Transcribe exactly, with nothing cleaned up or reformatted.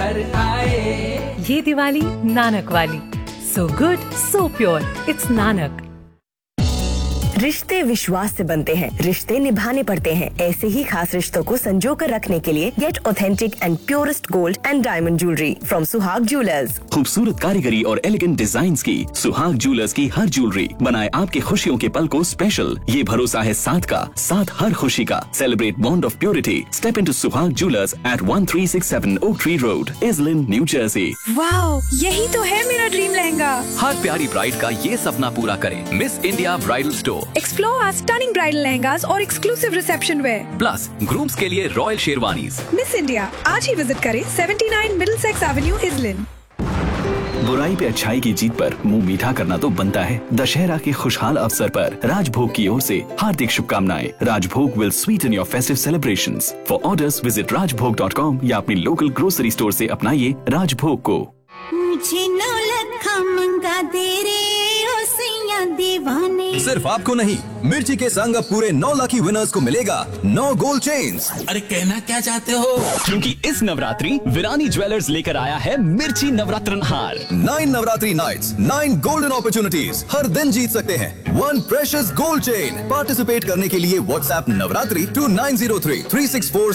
घर आए। ये दिवाली नानक वाली, so good so pure, it's Nanak. रिश्ते विश्वास से बनते हैं, रिश्ते निभाने पड़ते हैं। ऐसे ही खास रिश्तों को संजो कर रखने के लिए gate authentic and purest gold and diamond jewellery from सुहाग ज्वेलर्स। खूबसूरत कारीगरी और एलिगेंट डिजाइन्स की सुहाग ज्वेलर्स की हर ज्वेलरी बनाए आपके खुशियों के पल को स्पेशल। ये भरोसा है साथ का, साथ हर खुशी का। Celebrate bond of purity. Step into सुहाग jewellers eight one three six seven oak tree road, इजलिन, new Jersey. Wow, यही तो है मेरा ड्रीम लहंगा। हर प्यारी ब्राइड का ये सपना पूरा करें। Miss India bridal store. Explore our stunning bridal lehengas और exclusive reception wear. Plus grooms के लिए रॉयल शेरवानीज। मिस इंडिया आज ही विजिट करें उन्यासी मिडलसेक्स एवेन्यू, इजलिन। बुराई पे अच्छाई की जीत पर मुंह मीठा करना तो बनता है। दशहरा के खुशहाल अवसर पर राजभोग की ओर से हार्दिक शुभकामनाएं। राजभोग will sweeten your festive celebrations. For orders visit rajbhog dot com या अपनी लोकल ग्रोसरी स्टोर से अपनाइए राजभोग को। मुझे नौलखा मंगा दे रे ओ सैया दीवाने। सिर्फ आपको नहीं, मिर्ची के संग अब पूरे नौ लकी विनर्स को मिलेगा नौ गोल्ड चेन्स। अरे कहना क्या चाहते हो? क्योंकि इस नवरात्रि विरानी ज्वेलर्स लेकर आया है मिर्ची नवरात्रन हार। Nine Navratri nights, nine golden opportunities. हर दिन जीत सकते हैं one precious gold chain. Participate करने के लिए WhatsApp Navratri to nine zero three three six four